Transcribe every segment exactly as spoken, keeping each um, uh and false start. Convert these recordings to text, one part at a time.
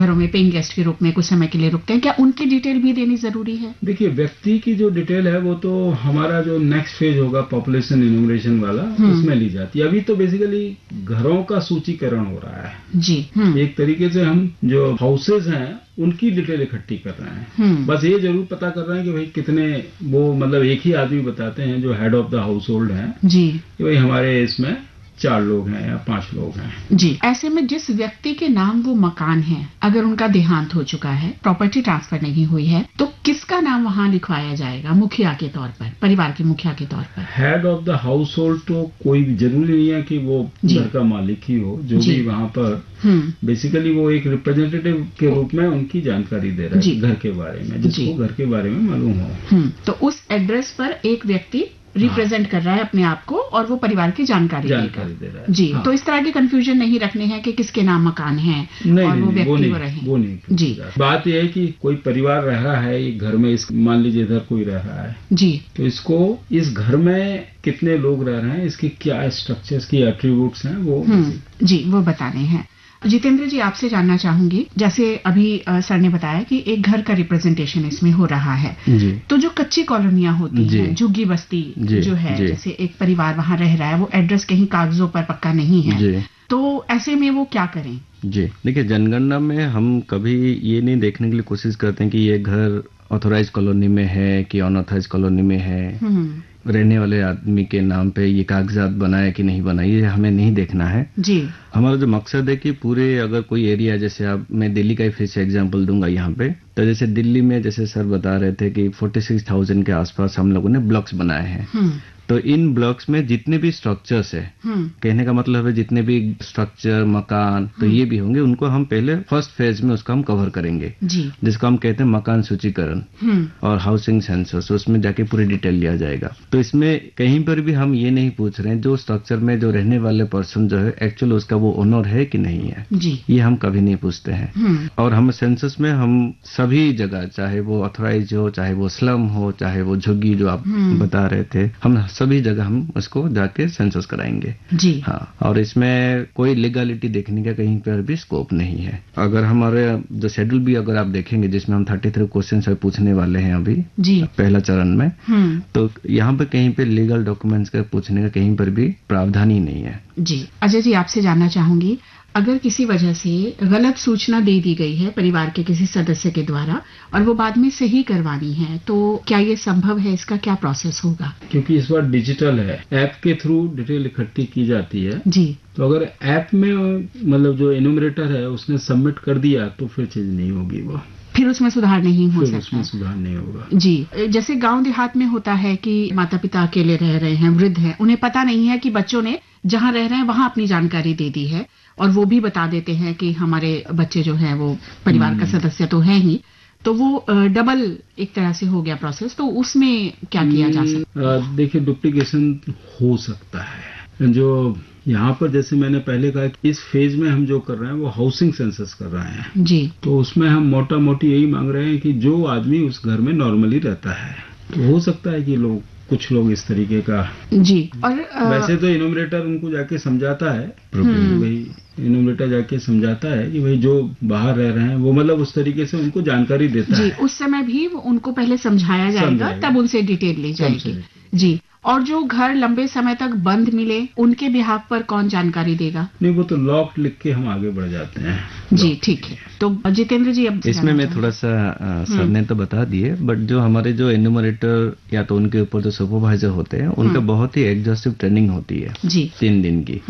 घरों में paying guest के रूप में कुछ समय के लिए रुकते हैं, क्या उनकी डिटेल भी देनी जरूरी है? देखिए, व्यक्ति की जो डिटेल है वो तो हमारा जो नेक्स्ट फेज होगा पॉपुलेशन इन्यूमरेशन वाला, उसमें ली जाती है। अभी तो बेसिकली घरों का सूचीकरण हो रहा है जी। एक तरीके से हम जो हाउसेज हैं उनकी डिटेल इकट्ठी कर रहे हैं। बस ये जरूर पता कर रहे हैं कि भाई कितने, वो मतलब एक ही आदमी बताते हैं जो head of the house hold है जी, कि भाई हमारे इसमें चार लोग हैं या पांच लोग हैं जी। ऐसे में जिस व्यक्ति के नाम वो मकान है, अगर उनका देहांत हो चुका है, प्रॉपर्टी ट्रांसफर नहीं हुई है, तो किसका नाम वहाँ लिखवाया जाएगा मुखिया के तौर पर, परिवार के मुखिया के तौर पर? Head of the house hold तो कोई जरूरी नहीं है कि वो घर का मालिक ही हो, जो भी वहाँ पर बेसिकली वो एक रिप्रेजेंटेटिव के रूप में उनकी जानकारी दे रहा है घर के बारे में, जिसको घर के बारे में मालूम हो। तो उस एड्रेस पर एक व्यक्ति रिप्रेजेंट कर रहा है अपने आप को और वो परिवार की जानकारी जानकारी दे रहा है जी। हाँ। तो इस तरह की कंफ्यूजन नहीं रखनी है कि किसके नाम मकान है नहीं, और नहीं, वो व्यक्ति वो नहीं, वो रहे वो नहीं जी। बात यह है कि कोई परिवार रह रहा है एक घर में, इस मान लीजिए इधर कोई रह रहा है जी, तो इसको इस घर में कितने लोग रह रहे हैं, इसकी क्या स्ट्रक्चर्स की एट्रीब्यूट्स हैं वो जी वो बताने हैं। जितेंद्र जी, आपसे जानना चाहूंगी, जैसे अभी आ, सर ने बताया कि एक घर का रिप्रेजेंटेशन इसमें हो रहा है जी। तो जो कच्ची कॉलोनियां होती हैं, झुग्गी बस्ती जो है, जैसे एक परिवार वहां रह रहा है, वो एड्रेस कहीं कागजों पर पक्का नहीं है जी। तो ऐसे में वो क्या करें? जी देखिए, जनगणना में हम कभी ये नहीं देखने के लिए कोशिश करते हैं कि ये घर ऑथोराइज कॉलोनी में है कि अनऑथोराइज कॉलोनी में है, रहने वाले आदमी के नाम पे ये कागजात बनाए कि नहीं बनाए, ये हमें नहीं देखना है जी। हमारा जो मकसद है कि पूरे अगर कोई एरिया, जैसे आप, मैं दिल्ली का ही फिर से एग्जांपल दूंगा यहाँ पे, तो जैसे दिल्ली में जैसे सर बता रहे थे कि छियालीस हज़ार के आसपास हम लोगों ने ब्लॉक्स बनाए हैं। तो इन ब्लॉक्स में जितने भी स्ट्रक्चर्स है, कहने का मतलब है जितने भी स्ट्रक्चर मकान तो ये भी होंगे, उनको हम पहले फर्स्ट फेज में उसका हम कवर करेंगे जी। जिसको हम कहते हैं मकान सूचीकरण और हाउसिंग सेंसस, उसमें जाके पूरी डिटेल लिया जाएगा। तो इसमें कहीं पर भी हम ये नहीं पूछ रहे हैं जो स्ट्रक्चर में जो रहने वाले पर्सन जो है एक्चुअली उसका वो ओनर है कि नहीं है जी। ये हम कभी नहीं पूछते हैं। और हम सेंसस में हम सभी जगह, चाहे वो ऑथोराइज हो, चाहे वो स्लम हो, चाहे वो झुग्गी जो आप बता रहे थे, हम सभी जगह हम उसको जाके सेंसस कराएंगे जी। हाँ, और इसमें कोई लीगलिटी देखने का कहीं पर भी स्कोप नहीं है। अगर हमारे जो शेड्यूल भी अगर आप देखेंगे, जिसमें हम थर्टी थ्री क्वेश्चन पूछने वाले हैं अभी जी। पहला चरण में, तो यहाँ पे कहीं पे लीगल डॉक्यूमेंट्स का पूछने का कहीं पर भी प्रावधान ही नहीं है जी। अजय जी, आपसे जानना चाहूंगी, अगर किसी वजह से गलत सूचना दे दी गई है परिवार के किसी सदस्य के द्वारा और वो बाद में सही करवानी है, तो क्या ये संभव है? इसका क्या प्रोसेस होगा? क्योंकि इस बार डिजिटल है, ऐप के थ्रू डिटेल इकट्ठी की जाती है जी। तो अगर ऐप में मतलब जो एन्यूमरेटर है उसने सबमिट कर दिया तो फिर चीज नहीं होगी, वो फिर उसमें सुधार नहीं हो सकता। उसमें सुधार नहीं होगा जी। जैसे गांव देहात में होता है कि माता पिता अकेले रह रहे हैं, वृद्ध हैं, उन्हें पता नहीं है कि बच्चों ने जहां रह रहे हैं वहां अपनी जानकारी दे दी है और वो भी बता देते हैं कि हमारे बच्चे जो है वो परिवार का सदस्य तो है ही, तो वो डबल एक तरह से हो गया प्रोसेस। तो उसमें क्या किया जा सकता है? देखिए, डुप्लीकेशन हो सकता है। जो यहाँ पर जैसे मैंने पहले कहा कि इस फेज में हम जो कर रहे हैं वो हाउसिंग सेंसस कर रहे हैं जी। तो उसमें हम मोटा मोटी यही मांग रहे हैं कि जो आदमी उस घर में नॉर्मली रहता है, तो हो सकता है कि लोग कुछ लोग इस तरीके का जी। और वैसे तो इन्यूमरेटर उनको जाके समझाता है, भाई इन्यूमरेटर जाके समझाता है कि भाई जो बाहर रह रहे हैं वो मतलब उस तरीके से उनको जानकारी देता जी, है। उस समय भी उनको पहले समझाया जाएगा, तब उनसे डिटेल ली जाएगी जी। और जो घर लंबे समय तक बंद मिले, उनके बिहाफ पर कौन जानकारी देगा? नहीं, वो तो लॉक लिख के हम आगे बढ़ जाते हैं जी। ठीक है। तो जितेंद्र जी, अब इसमें मैं थोड़ा सा आ, सर ने तो बता दिए, बट जो हमारे जो एन्यूमरेटर या तो उनके ऊपर जो सुपरवाइजर होते हैं उनका बहुत ही एग्जॉस्टिव ट्रेनिंग होती है जी। तीन दिन की।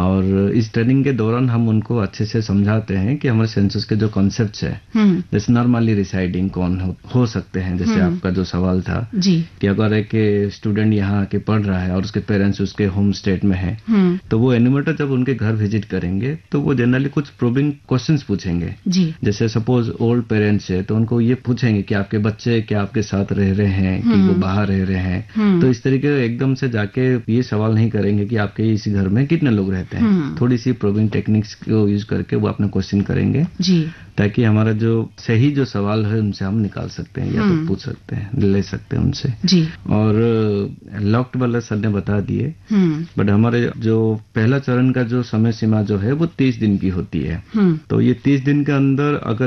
और इस ट्रेनिंग के दौरान हम उनको अच्छे से समझाते हैं कि हमारे सेंसस के जो कॉन्सेप्ट है, जैसे नॉर्मली रिसाइडिंग कौन हो, हो सकते हैं, जैसे आपका जो सवाल था जी। कि अगर एक स्टूडेंट यहाँ आके पढ़ रहा है और उसके पेरेंट्स उसके होम स्टेट में है, तो वो एन्यूमरेटर जब उनके घर विजिट करेंगे तो वो जनरली कुछ प्रोबिंग क्वेश्चंस पूछेंगे जी। जैसे सपोज ओल्ड पेरेंट्स है तो उनको ये पूछेंगे कि आपके बच्चे क्या आपके साथ रह रहे हैं कि वो बाहर रह रहे हैं। तो इस तरीके एकदम से जाके ये सवाल नहीं करेंगे कि आपके इस घर में कितने लोग रहते हैं। थोड़ी सी प्रोबिंग टेक्निक्स को यूज करके वो अपना क्वेश्चन करेंगे जी। ताकि हमारा जो सही जो सवाल है उनसे हम निकाल सकते हैं या तो पूछ सकते हैं, ले सकते हैं उनसे जी। और लॉक्ड वाला सर ने बता दिए, बट हमारे जो पहला चरण का जो समय सीमा जो है वो तीस दिन की होती है। तो तो ये तीस दिन के अंदर अगर